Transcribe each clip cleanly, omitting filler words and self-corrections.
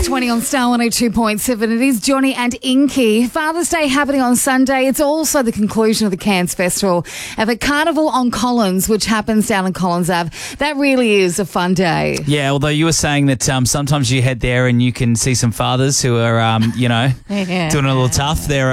6:20 on Star 102.7. It is Johnny and Inky. Father's Day happening on Sunday. It's also the conclusion of the Cairns Festival of a carnival on Collins, which happens down in Collins Ave. That really is a fun day. Yeah, although you were saying that sometimes you head there and you can see some fathers who are, doing a little tough. They're...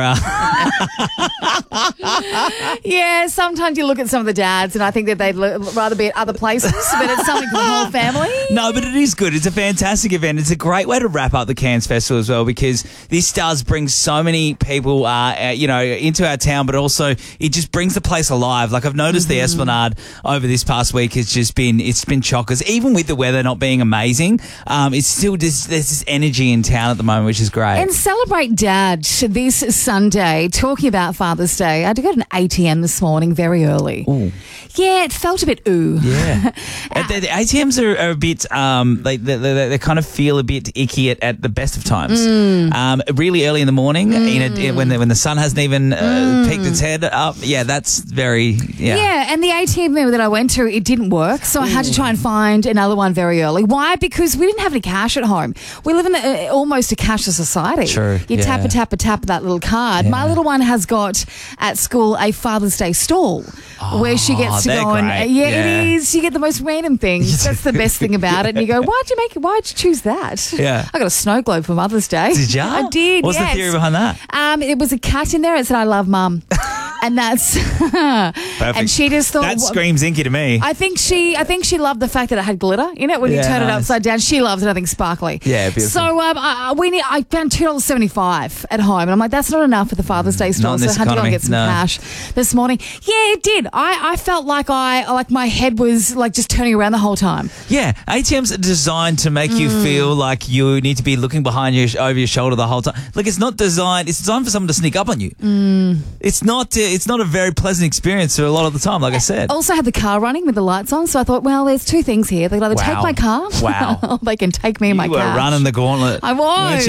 Yeah, sometimes you look at some of the dads and I think that they'd rather be at other places, but it's something for the whole family. No, but it is good. It's a fantastic event. It's a great way to wrap up the Cairns Festival as well, because this does bring so many people, into our town, but also it just brings the place alive. Like I've noticed the Esplanade over this past week has just been, it's been chockers. Even with the weather not being amazing, it's still just, there's this energy in town at the moment, which is great. And celebrate Dad this Sunday. Talking about Father's Day, I had to go to an ATM this morning very early. Ooh. Yeah, it felt a bit ooh. Yeah. The ATMs are a bit, they kind of feel a bit icky at the best of times. Really early in the morning, when the sun hasn't even peeked its head up. Yeah, that's very, Yeah, and the ATM that I went to, it didn't work, so I had to try and find another one very early. Why? Because we didn't have any cash at home. We live in almost a cashless society. True. You tap that little card. Yeah. My little one has got at school a Father's Day stall where she gets to go and it is. You get the most random things. That's the best thing about it. And you go, why'd you choose that? Yeah. I got a snow globe for Mother's Day. Did you? I did. What's the theory behind that? It was a cat in there. It said, "I love Mum." And that's perfect. And she just thought that screams Inky to me. I think she loved the fact that it had glitter in it when you turn it upside down. She loves it. I think sparkly. Yeah, beautiful. So I found $2.75 at home, and I'm like, that's not enough for the Father's Day store. So I had to go and get some cash this morning. Yeah, it did. I felt like my head was like just turning around the whole time. Yeah, ATMs are designed to make you feel like you need to be looking behind you over your shoulder the whole time. Like it's designed for someone to sneak up on you. It's not a very pleasant experience for a lot of the time, like I said. Also had the car running with the lights on, so I thought, well, there's two things here. They can either take my car or they can take me and my car. You were running the gauntlet. I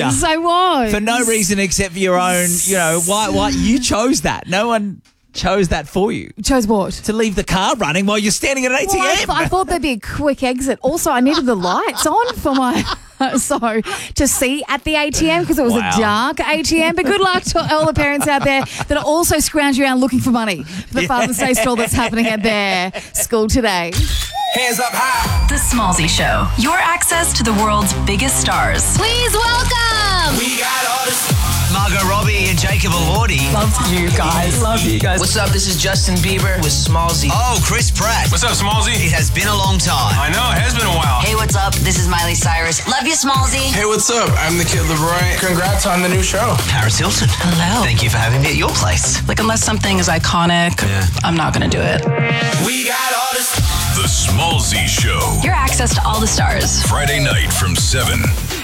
was. For no reason except for your own, why you chose that. No one chose that for you. Chose what? To leave the car running while you're standing at an ATM. Well, I thought there'd be a quick exit. Also, I needed the lights on for my... So to see at the ATM because it was a dark ATM. But good luck to all the parents out there that are also scrounging around looking for money for the Father's Day stroll that's happening at their school today. Hands up high. The Smallzy Show. Your access to the world's biggest stars. Please welcome. We got all this. Margot Robbie and Jacob Elordi. Love you guys. What's up? This is Justin Bieber with Smallzy. Oh, Chris Pratt. What's up, Smallzy? It has been a long time. I know, it has been a while. Hey, what's up? This is Miley Cyrus. Love you, Smallzy. Hey, what's up? I'm the Kid Leroy. Congrats on the new show. Paris Hilton. Hello. Thank you for having me at your place. Like, unless something is iconic, I'm not going to do it. We got all this. The Smallzy Show. Your access to all the stars. Friday night from 7.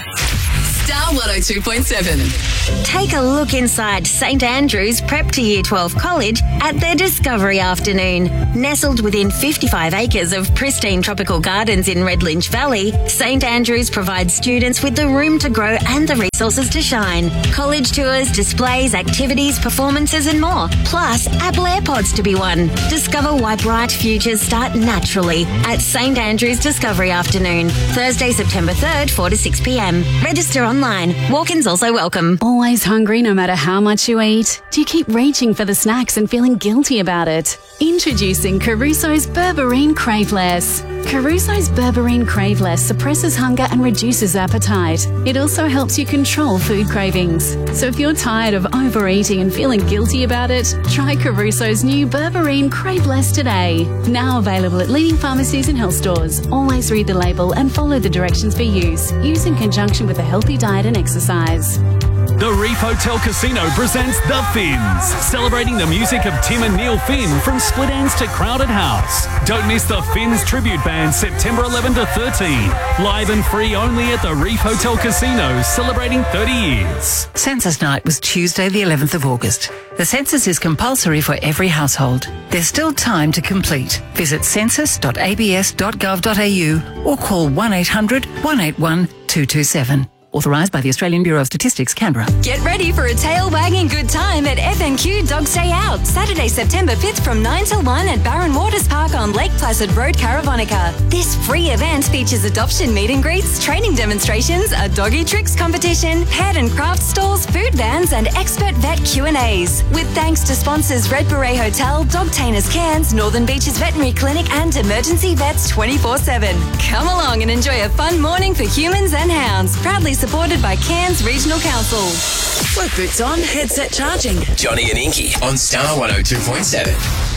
Star 102.7. Take a look inside St Andrews Prep to Year 12 College at their Discovery Afternoon. Nestled within 55 acres of pristine tropical gardens in Red Lynch Valley, St Andrews provides students with the room to grow and the resources to shine. College tours, displays, activities, performances and more. Plus, Apple AirPods to be won. Discover why bright futures start naturally at St Andrews Discovery Afternoon. Thursday, September 3rd, 4 to 6 p.m. Register online. Walk-ins also welcome. Always hungry no matter how much you eat? Do you keep reaching for the snacks and feeling guilty about it? Introducing Caruso's Berberine Craveless. Caruso's Berberine Craveless suppresses hunger and reduces appetite. It also helps you control food cravings. So if you're tired of overeating and feeling guilty about it, try Caruso's new Berberine Craveless today. Now available at leading pharmacies and health stores. Always read the label and follow the directions for use. Use in conjunction with a healthy diet and exercise. The Reef Hotel Casino presents The Finns, celebrating the music of Tim and Neil Finn from Split Ends to Crowded House. Don't miss the Finns tribute band September 11 to 13. Live and free only at the Reef Hotel Casino, celebrating 30 years. Census night was Tuesday the 11th of August. The census is compulsory for every household. There's still time to complete. Visit census.abs.gov.au or call 1-800-181-227. Authorised by the Australian Bureau of Statistics, Canberra. Get ready for a tail-wagging good time at FNQ Dog Stay Out, Saturday, September 5th from 9 till 1 at Barron Waters Park on Lake Placid Road, Caravonica. This free event features adoption meet and greets, training demonstrations, a doggy tricks competition, pet and craft stalls, food vans and expert vet Q&As. With thanks to sponsors Red Beret Hotel, Dogtainers Cairns, Northern Beaches Veterinary Clinic and Emergency Vets 24/7. Come along and enjoy a fun morning for humans and hounds. Proudly supported by Cairns Regional Council. Work boots on, headset charging. Johnny and Inky on Star 102.7.